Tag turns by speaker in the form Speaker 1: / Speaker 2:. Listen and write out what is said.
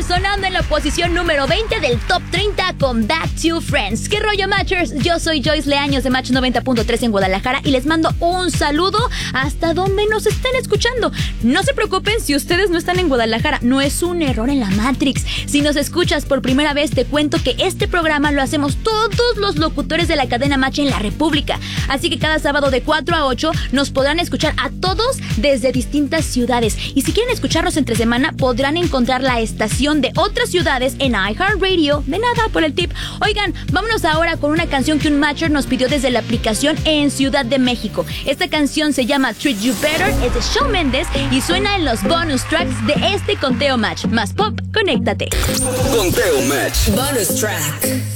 Speaker 1: sonando en la posición número 20 del Top 30 con Back to Friends. ¿Qué rollo, Matchers? Yo soy Joyce Leaños de Match 90.3 en Guadalajara y les mando un saludo hasta donde nos estén escuchando. No se preocupen si ustedes no están en Guadalajara, no es un error en la Matrix. Si nos escuchas por primera vez, te cuento que este programa lo hacemos todos los locutores de la cadena Match en la República. Así que cada sábado de 4 a 8 nos podrán escuchar a todos desde distintas ciudades. Y si quieren escucharnos entre semana, podrán encontrar la estación de otras ciudades en iHeartRadio. De nada por el tip. Oigan, vámonos ahora con una canción que un Matcher nos pidió desde la aplicación en Ciudad de México. Esta canción se llama Treat You Better, es de Shawn Mendes y suena en los bonus tracks de este Conteo Match. Más pop, conéctate.
Speaker 2: Conteo Match.
Speaker 3: Bonus track.